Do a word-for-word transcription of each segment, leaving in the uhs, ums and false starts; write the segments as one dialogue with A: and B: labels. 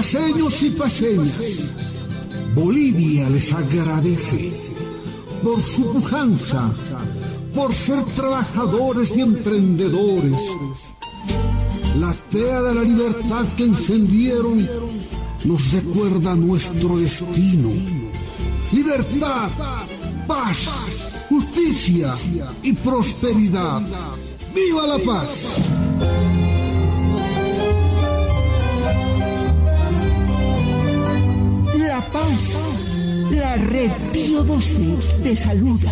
A: Paseños y paseñas, Bolivia les agradece por su pujanza, por ser trabajadores y emprendedores. La tea de la libertad que encendieron nos recuerda nuestro destino. Libertad, paz, justicia y prosperidad. ¡Viva la paz!
B: La Paz, la red Pío doce te saluda.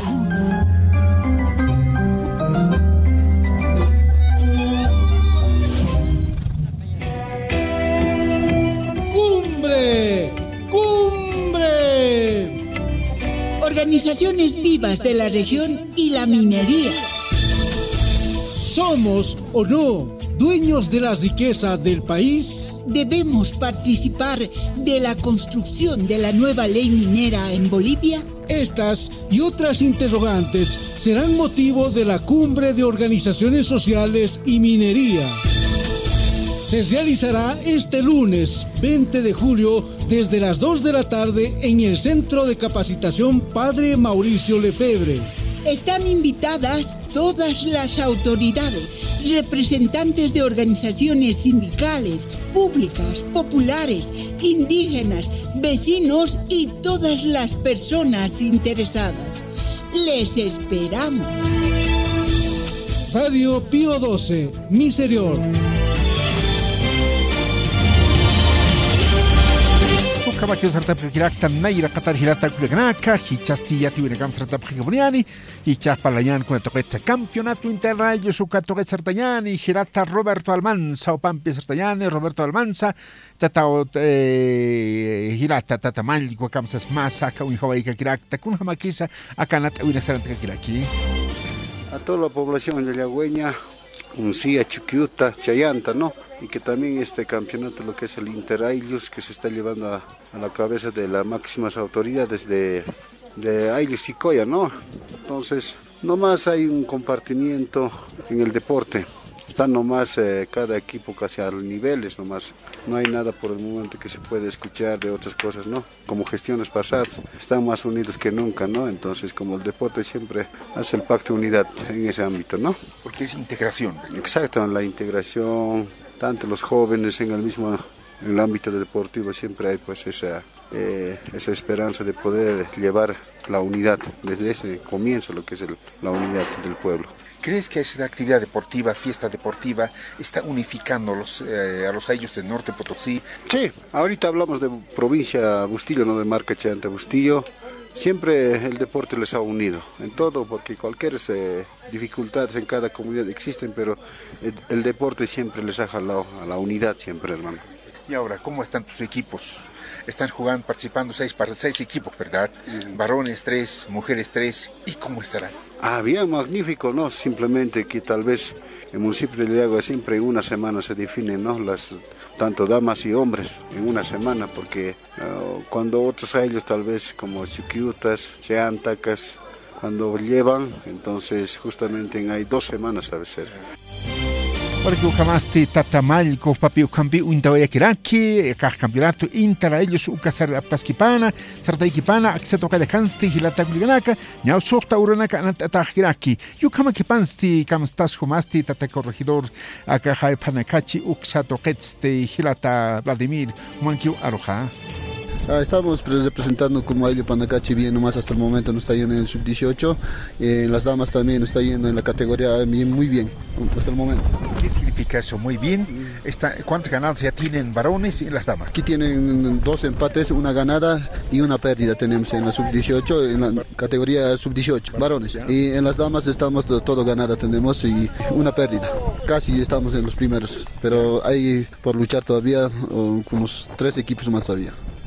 C: ¡Cumbre! ¡Cumbre!
D: Organizaciones vivas de la región y la minería.
C: ¿Somos o no dueños de la riqueza del país?
D: ¿Debemos participar de la construcción de la nueva ley minera en Bolivia?
C: Estas y otras interrogantes serán motivo de la Cumbre de Organizaciones Sociales y Minería. Se realizará este lunes veinte de julio desde las dos de la tarde en el Centro de Capacitación Padre Mauricio Lefebvre.
D: Están invitadas todas las autoridades, representantes de organizaciones sindicales, públicas, populares, indígenas, vecinos y todas las personas interesadas. Les esperamos.
C: Radio Pío doce, Miserior.
E: Kabakios harta prekirakta naira qatar hilata kulegnaka hichasti yati winagam sarta prekibuniani hichas palayan con toqueta campeonato interrayo su katoque sartayani hilata Roberto Almanza o Pampi sartayani Roberto Almanza tatao eh, hilata tatamal ko kamsas masa ka un hawaika kirakta kun hamakisa akanat wina saranta kiraki.
F: A toda la población de Yagüeña, Uncía, Chuquiuta, Chayanta, ¿no? Y que también este campeonato, lo que es el Interailius, que se está llevando a, a la cabeza de las máximas autoridades de, de Ailius y Coya, ¿no? Entonces, nomás hay un compartimiento en el deporte. Están nomás eh, cada equipo casi a los niveles, nomás. No hay nada por el momento que se puede escuchar de otras cosas, ¿no? Como gestiones pasadas, están más unidos que nunca, ¿no? Entonces, como el deporte siempre hace el pacto de unidad en ese ámbito, ¿no?
E: Porque es integración.
F: Exacto, la integración, tanto los jóvenes en el mismo, en el ámbito deportivo siempre hay pues esa, eh, esa esperanza de poder llevar la unidad, desde ese comienzo lo que es el, la unidad del pueblo.
E: ¿Crees que esa actividad deportiva, fiesta deportiva, está unificando los, eh, a los ayllus del norte Potosí?
F: Sí, ahorita hablamos de provincia Bustillo, no de marca Chayanta Bustillo. Siempre el deporte les ha unido en todo, porque cualquier eh, dificultades en cada comunidad existen, pero el, el deporte siempre les ha jalado a la unidad siempre, hermano.
E: Y ahora, ¿cómo están tus equipos? Están jugando, participando seis, seis equipos, ¿verdad? Mm. Varones tres, mujeres tres. ¿Y cómo estarán?
F: Ah, bien, magnífico, ¿no? Simplemente que tal vez el municipio de Yagua siempre en una semana se definen, ¿no? Las, tanto damas y hombres en una semana, porque uh, cuando otros a ellos tal vez como Chiquiutas, Cheantacas, cuando llevan, entonces justamente en hay dos semanas a veces.
E: Porque ukamasti tatamalco papi ukambi undawaya kiraki kah campeonato inter ellos ukasar aptaskipana sartaikipana acceto kada kansti hilata kuliganaka nyau sorta uranaka anat atahiraki yukama kipansti kamstas humasti tata corregidor aka hay panakachi uksato ketste hilata Vladimir mankiu aroja.
G: Ah, estamos representando como Ayllu Panacachi bien nomás hasta el momento, nos está yendo en el sub dieciocho, eh, las damas también nos está yendo en la categoría bien, muy bien hasta el momento.
E: ¿Qué significa eso? Muy bien. Está, ¿cuántas ganadas ya tienen varones y las damas?
G: Aquí tienen dos empates, una ganada y una pérdida tenemos en la sub dieciocho, en la categoría sub dieciocho, varones. Y en las damas estamos todo ganada tenemos y una pérdida. Casi estamos en los primeros, pero hay por luchar todavía como tres equipos más todavía.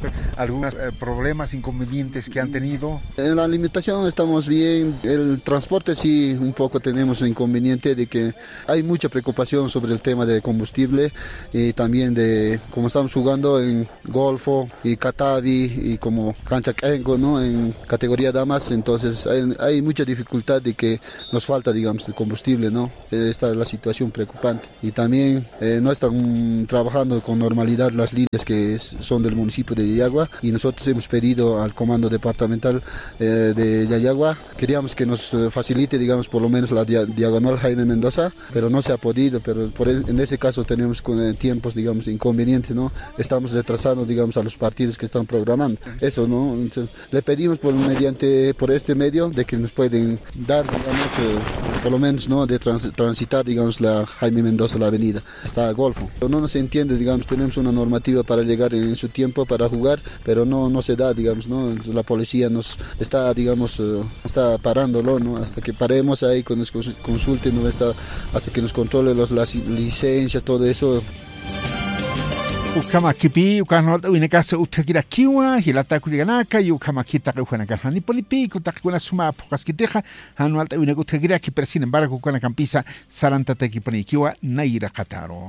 E: algunos eh, problemas, inconvenientes que han tenido.
G: En la alimentación estamos bien, el transporte sí un poco tenemos un inconveniente de que hay mucha preocupación sobre el tema de combustible y también de como estamos jugando en Golfo y Catavi y como cancha Kengo, ¿no? En categoría damas, entonces hay, hay mucha dificultad de que nos falta, digamos, el combustible, ¿no? Esta es la situación preocupante y también eh, no están trabajando con normalidad las líneas que es, son del municipio de Yayagua y nosotros hemos pedido al comando departamental eh, de Yayagua, queríamos que nos facilite, digamos, por lo menos la dia diagonal Jaime Mendoza, pero no se ha podido, pero por el, en ese caso tenemos con, eh, tiempos, digamos, inconvenientes, ¿no? Estamos retrasando, digamos, a los partidos que están programando, eso, ¿no? Entonces, le pedimos por mediante, por este medio, de que nos pueden dar, digamos, eh, por lo menos, ¿no? De trans transitar, digamos, la Jaime Mendoza, la avenida, hasta Golfo. No nos entiende, digamos, tenemos una normativa para llegar en su tiempo para jugar, pero no, no se da, digamos, ¿no? La policía nos está, digamos, uh, está parándolo, ¿no? Hasta que paremos ahí, que nos consulten, ¿no? Está, hasta que nos controle los, las licencias, todo eso.
E: Ukama kipi ukano winekasa utkira kiwa hilata kuliganaka yukama kita kuhanaka hani polipi kutakuna suma pokaskiteja anual winek utkira ki pero sin embargo kuna campisa saranta te kiponi kiwa naira kataro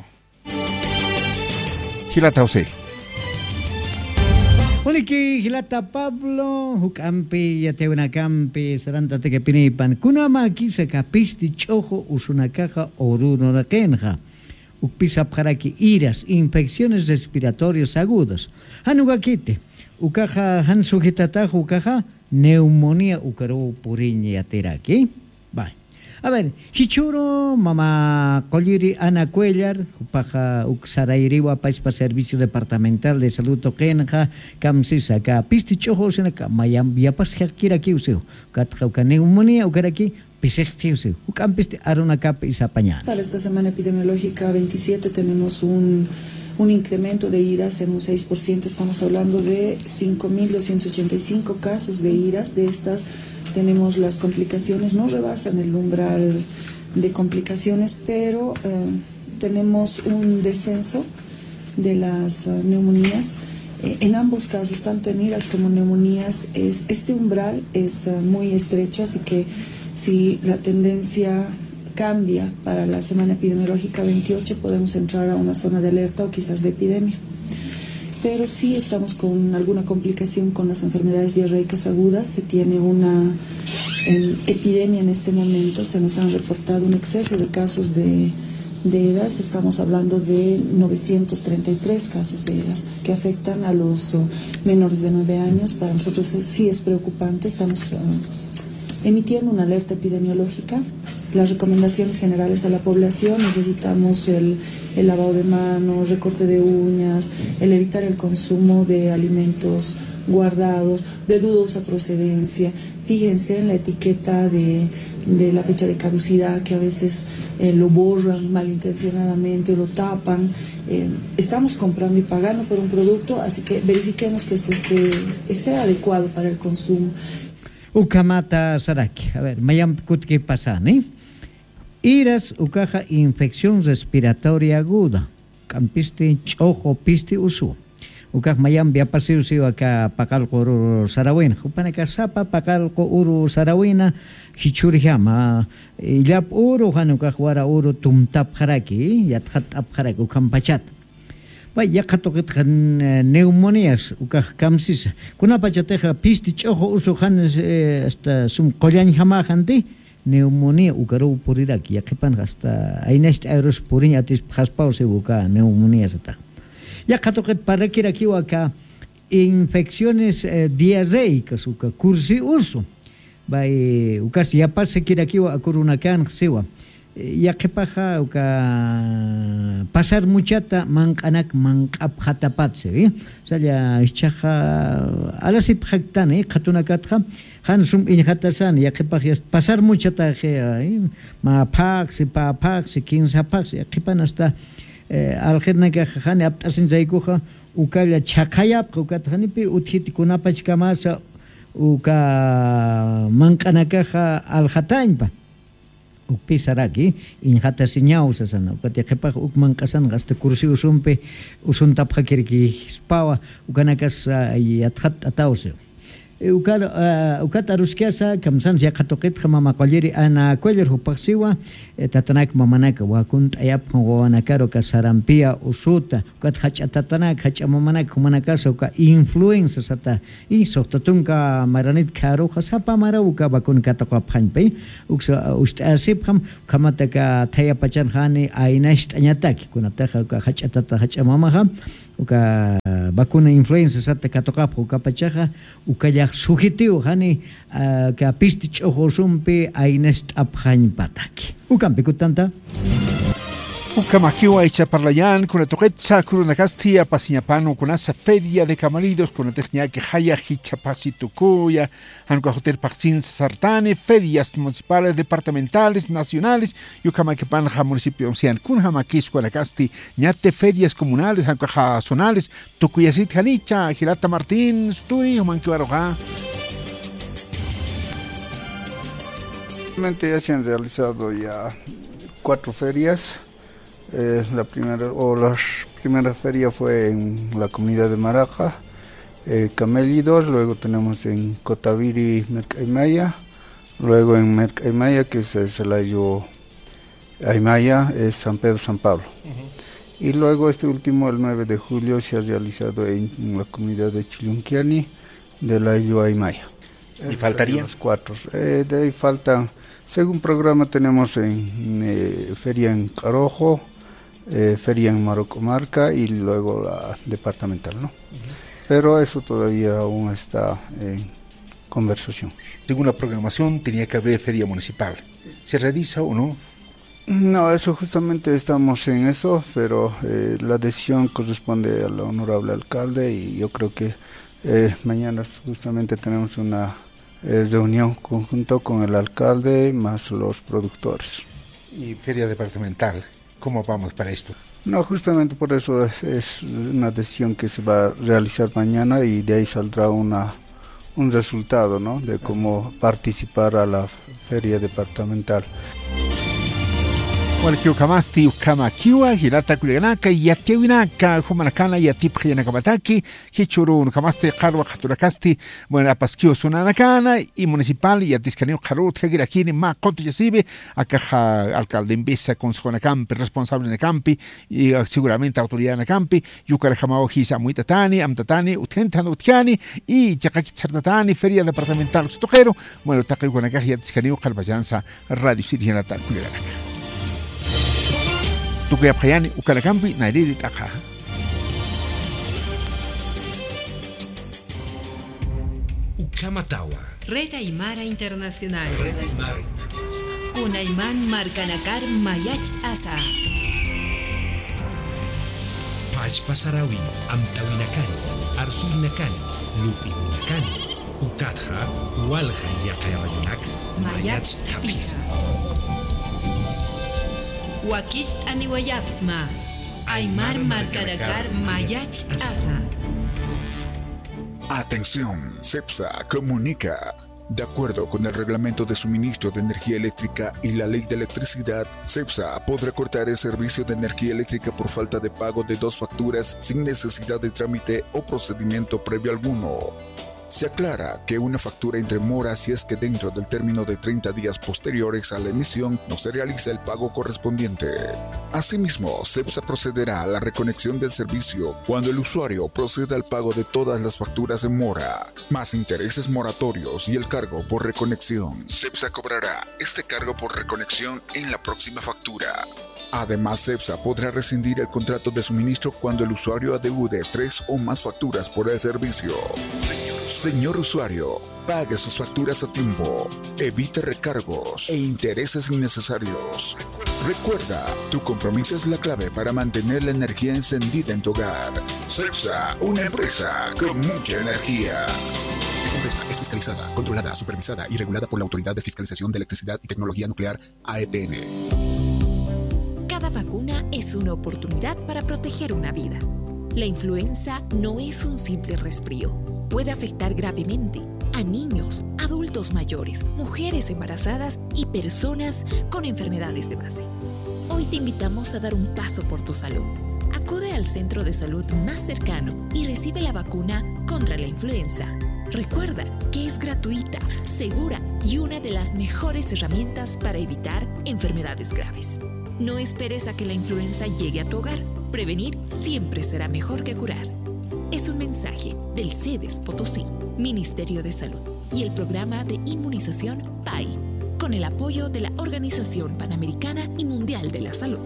E: hilata Jose
H: Oliki hilata Pablo hukampi yateuna kampi saranta te kipini pan kunama kisa kapisti chojo usunakaja oruno rakenja Ukpisa paraki iras, infecciones respiratorias agudas. Hanugakite, ukaja han sujetatajo ukaja neumonía ukaro puriña teraki. Bye. A ver, hichuro mama coliri Ana Cuellar, upaja uksarairiwa paispa servicio departamental de salud tokenja, kamsisa ka pistichojo senaka mayam biapas hakira kiuseo. Katja uka neumonía ukaraki
I: Para esta semana epidemiológica veintisiete tenemos un, un incremento de iras en un seis por ciento, estamos hablando de cinco mil doscientos ochenta y cinco casos de iras, de estas tenemos las complicaciones, no rebasan el umbral de complicaciones, pero eh, tenemos un descenso de las uh, neumonías. Eh, en ambos casos, tanto en iras como neumonías, es, este umbral es uh, muy estrecho, así que si la tendencia cambia para la semana epidemiológica veintiocho, podemos entrar a una zona de alerta o quizás de epidemia. Pero sí estamos con alguna complicación con las enfermedades diarreicas agudas. Se tiene una eh, epidemia en este momento. Se nos han reportado un exceso de casos de, de EDAS. Estamos hablando de novecientos treinta y tres casos de EDAS que afectan a los uh, menores de nueve años. Para nosotros sí es preocupante. Estamos Uh, emitiendo una alerta epidemiológica. Las recomendaciones generales a la población: necesitamos el, el lavado de manos, recorte de uñas, el evitar el consumo de alimentos guardados, de dudosa procedencia. Fíjense en la etiqueta de, de la fecha de caducidad, que a veces eh, lo borran malintencionadamente o lo tapan. Eh, estamos comprando y pagando por un producto, así que verifiquemos que este esté, esté adecuado para el consumo.
H: Ukamata saraki. A ver, mayam kutki pasani. Iras ukaja infección respiratoria aguda. Campiste chojo pisti usu. Ukaj mayam bia pasiu siu aka pakalko uru sarawina. Upanaka sapa pakalko uru sarawina hichurihama. Ilap uru hanukaj wara uru tumtap haraki. Yathat ap haraki ukam pachat. Vaya katokit kan neumonías ukaj kamsis kuna pachateja pisti chojo uso han hasta sum kolyan hamajanti neumonía ukaro puriraki yakipan hasta ainest aeros purin atis paspao se buka neumonía sata ya katokit parakira kiwaka infecciones eh, diarreicas uka kursi uso vai ukas ya pase kira kiwa akurunakan sewa ya que paja uka pasar muchata mankanak mankap hatapatse eh saya ichaja ala sip haktan eh khatuna katha hansum in hatasan ya que paja pasar muchata ge ma pax pa pax quince pax ya que panasta algerna que khane aptasin zaikuja ukala chakayap ukathani pi uthit kunapach kamasa uka mankanaka al hatainpa Ukpisaraki injata siñawsa sana ukatiqipaq ukman qasan gaste kursi usunpi usuntapqa kirki spawa ukanakas yatqat atawse ukar ukat aruskiasa kamsan ya khatoqit khama qalleri ana kueller hupaqsiwa tatanak mamanak wakunt ayap wana karo kasarampia usuta ukat hachatanak hachamamanak humanakasa uka influenza sata i sohtatunka maranit karo khasapa mara uka bakun kataqa phanpe uksa ustasip kham khamataka thaya pachan khani ainasht anyataki kunataqa uka hachatata hachamamaha uka bakuna influenza sata kataqa uka pachaja uka ya sujetivo hani ka pisti chojosumpe ainasht aphañ pataki ukampi kutanta
E: Ukamakiwa icha parlayan kuna toquetza kuna castia pasiñapano kuna esa feria de camaridos kuna technia que haya hichapasitukuya anka hotel paxin sartane ferias municipales departamentales nacionales yukamakipan ha municipio sian kun hamakis kuna casti ñate ferias comunales anka zonales tukuyasit hanicha Girata Martín Sturi humankiwaroja.
F: Ya se han realizado ya cuatro ferias. Eh, la primera o la primera feria fue en la comunidad de Maraja, eh, Camélidos, luego tenemos en Cotaviri, Mercaimaya, luego en Mercaimaya, que es el Celayo Aymaya, es San Pedro San Pablo. Uh-huh. Y luego este último, el nueve de julio, se ha realizado en, en la comunidad de Chilunquiani, de la Aymaya.
E: ¿Y faltarían?
F: Los cuatro. Eh, de ahí faltan, según programa tenemos en eh, feria en Carojo, eh, feria en Marocomarca y luego la departamental, ¿no? Uh-huh. Pero eso todavía aún está en conversación.
E: Según la programación tenía que haber feria municipal. ¿Se realiza o no?
F: No, eso justamente estamos en eso, pero eh, la decisión corresponde al honorable alcalde y yo creo que eh, mañana justamente tenemos una eh, reunión conjunto con el alcalde más los productores.
E: ¿Y feria departamental? ¿Cómo vamos para esto?
F: No, justamente por eso es, es una decisión que se va a realizar mañana y de ahí saldrá una un resultado, ¿no? De cómo participar a la feria departamental.
E: Walki ukamasti ukamakiwa Girata kuliganaka yatiwinaka humanakana yatipjiyanakamataki hichuru ukamasti qarwa khaturakasti bueno apaskio sunanakana y municipal yatiskanio qarut hagirakini ma qotu yasibe akaja alcalde empieza consejo na campi responsable na campi y seguramente autoridad na campi yukarajamao hisa muitatani amtatani utentano utkiani y chaqaki chartatani feria departamental sutojero bueno taqiwanaka yatiskanio qalbayansa radio city Girata kuliganaka Tukuya Payani, Ukalakampi, Nairiri Taka.
J: Ukamatawa.
K: Red Aymara Internacional.
J: Red Aymara.
K: Kunayman Markanakar Mayach Asa.
J: Pashpasarawi, Amtawinakani, Arsuinakani, Lupiwinakani, Ukatha, Walha Yakayamayunak, Mayach Tapisa.
K: Wakist aniwayapsma, Aymar Markanakar Mayach Asa.
L: Atención, CEPSA comunica. De acuerdo con el Reglamento de Suministro de Energía Eléctrica y la Ley de Electricidad, CEPSA podrá cortar el servicio de energía eléctrica por falta de pago de dos facturas sin necesidad de trámite o procedimiento previo alguno. Se aclara que una factura entre mora si es que dentro del término de treinta días posteriores a la emisión no se realiza el pago correspondiente. Asimismo, CEPSA procederá a la reconexión del servicio cuando el usuario proceda al pago de todas las facturas en mora, más intereses moratorios y el cargo por reconexión. CEPSA cobrará este cargo por reconexión en la próxima factura. Además, CEPSA podrá rescindir el contrato de suministro cuando el usuario adeude tres o más facturas por el servicio. Señor usuario, pague sus facturas a tiempo, evite recargos e intereses innecesarios. Recuerda, tu compromiso es la clave para mantener la energía encendida en tu hogar. CEPSA, una empresa con mucha energía. Esta empresa es fiscalizada, controlada, supervisada y regulada por la Autoridad de Fiscalización de Electricidad y Tecnología Nuclear, A E T N.
M: Cada vacuna es una oportunidad para proteger una vida. La influenza no es un simple resfrío. Puede afectar gravemente a niños, adultos mayores, mujeres embarazadas y personas con enfermedades de base. Hoy te invitamos a dar un paso por tu salud. Acude al centro de salud más cercano y recibe la vacuna contra la influenza. Recuerda que es gratuita, segura y una de las mejores herramientas para evitar enfermedades graves. No esperes a que la influenza llegue a tu hogar. Prevenir siempre será mejor que curar. Es un mensaje del CEDES Potosí, Ministerio de Salud y el Programa de Inmunización P A I, con el apoyo de la Organización Panamericana y Mundial de la Salud.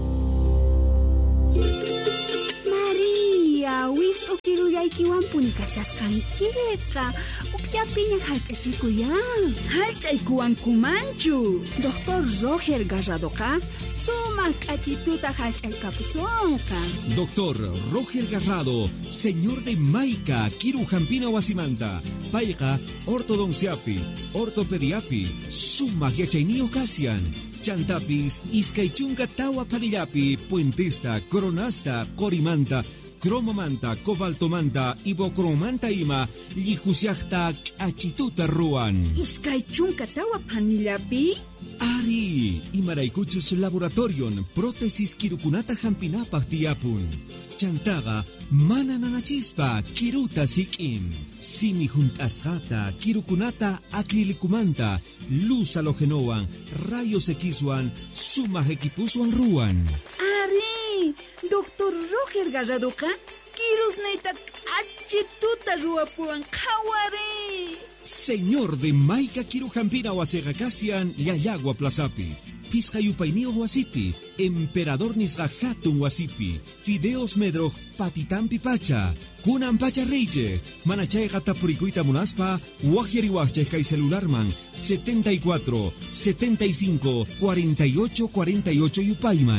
N: María, wisto kiruyaykiwan punikashasqankita. Ukllapiña hallch'achikuyan.
D: Hallch'aykuwankumanchu. Doctor Roger Garradoqa sumaq k'achituta hallch'aykapusunqa.
O: Doctor Roger Garrado, señor de Maica, Kirujampina Wasimanta, Paiqa, ortodonciapi, ortopediapi, sumaq yachayniyuq kasyan. Chantapis, Iskaychunka tawa parillapi, puentista, coronasta, corimanta, cromomanta, cobaltomanta, ibocromanta ima, lijusiachta, achituta ruan.
D: Iskaychunka tawa panillapi?
O: Ari, imaraykuchus laboratorion, prótesis kirukunata hampinapaq tiyapun. Chantaga, mana nanachispa, kiruta sikim. Simi juntasjata, kirukunata acrilikumanta, luz halogenoan, rayos Xwan, suma equipuswan ruan.
D: Ari, doctor Roger Garradoqa, kirus neta achituta ruapuan kawari.
O: Señor de Maica Kirujampina Wasegakasian, Yayagua Plazapi. Pizcayupainio Wasipi, Emperador Nisgahatun Wasipi, Fideos Medroj Patitampi Pacha, Kunan Pacha Reije, Manachay Gatapuricuita Munaspa, Wajeriwache Kai Celularman, setenta y cuatro, setenta y cinco, cuarenta y ocho, cuarenta y ocho Yupayman.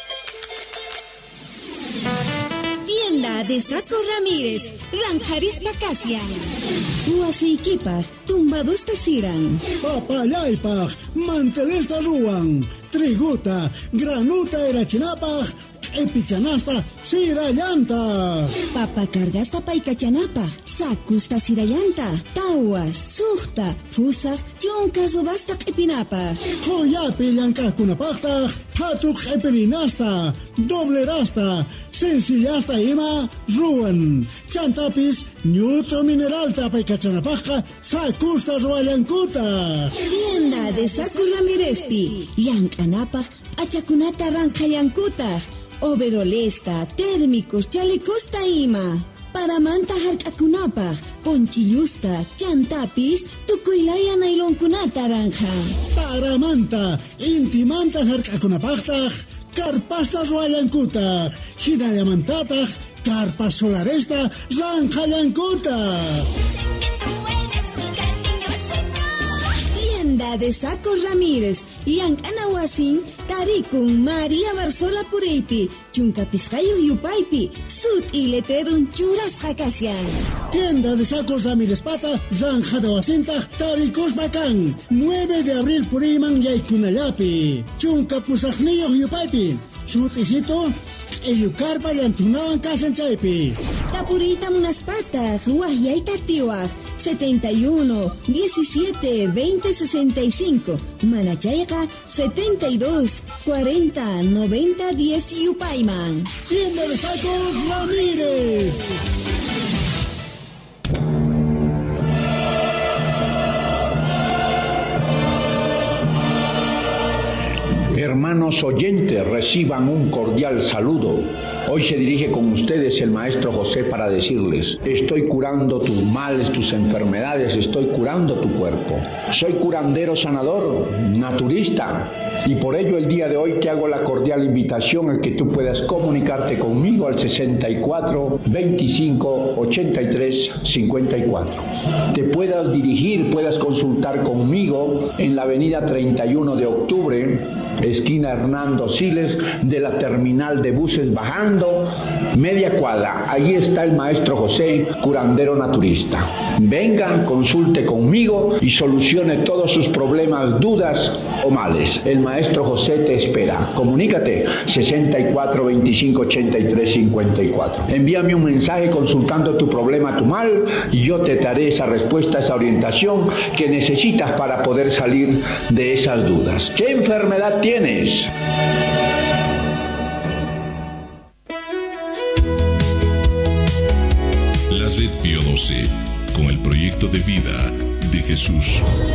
P: Tienda de Saco Ramírez, Ranjaris Pacasian. Huasiquipaj, tumbados tasiran.
Q: Papayaypaj, mantelesta ruan. Triguta, granuta erachinapaj, epichanasta sirayanta.
P: Papa cargasta paikachanapaj, sacusta sirayanta. Tawa, suhta, fusak, chuncaso basta epinapaj.
Q: Joyapi llankakunapajtaj, patuk epirinasta, doblerasta, sencillasta ima, ruan. Chantapis, ñuto mineralta paikachanapajka, sacusta ruayankuta.
P: Tienda de Saco Ramírezpi, Yankanapaj, achakunata ranjayankuta, overolesta, térmicos, chalecosta ima. Paramanta harkakunapaj, ponchillusta, chantapis, tukuylaya nailonkunata ranja.
Q: Paramanta, intimanta harkakunapajtaj, carpasta ruayankuta, hinayamantataj, carpa solaresta ranjayankuta.
P: Tienda de Saco Ramírez, Llank'anawasin, Tarikun, María Barzola Puripi, Chuncapiscayo Yupaypi, Sud y Letrerun Churasqa Kasyan.
Q: Tienda de Sacos Ramírez Pata, Zanjadawasintaj, Taricos Bacán, nueve de abril Puriman Yaykunallapi, Chuncapusajniyo Yupaypi, Chutisito, Eyucarpa Yantunawan Kasanchaypi.
P: Tapurita Munaspata, Huayaita Tiwaj, setenta y uno, diecisiete, veinte, sesenta y cinco. Manachayaka, setenta y dos, cuarenta, noventa, diez Yupayman.
Q: Tienda de Sacos Ramírez.
R: Hermanos oyentes, reciban un cordial saludo. Hoy se dirige con ustedes el maestro José para decirles: estoy curando tus males, tus enfermedades, estoy curando tu cuerpo. Soy curandero sanador, naturista, y por ello el día de hoy te hago la cordial invitación a que tú puedas comunicarte conmigo al sesenta y cuatro, veinticinco, ochenta y tres, cincuenta y cuatro. Te puedas dirigir, puedas consultar conmigo en la avenida treinta y uno de octubre, esquina Hernando Siles, de la terminal de buses bajando caminando media cuadra, allí está el maestro José, curandero naturista. Venga, consulte conmigo y solucione todos sus problemas, dudas o males. El maestro José te espera. Comunícate sesenta y cuatro, veinticinco, ochenta y tres, cincuenta y cuatro. Envíame un mensaje consultando tu problema, tu mal, y yo te daré esa respuesta, esa orientación que necesitas para poder salir de esas dudas. ¿Qué enfermedad tienes?
S: La Red Pío doce, con el proyecto de vida de Jesús.